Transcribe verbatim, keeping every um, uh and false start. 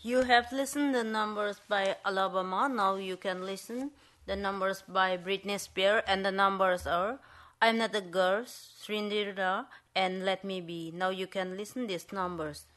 You have listened the numbers by Alabama. Now you can listen the numbers by Britney Spears, and the numbers are I'm Not a Girl, Srindira, and Let Me Be. Now you can listen these numbers.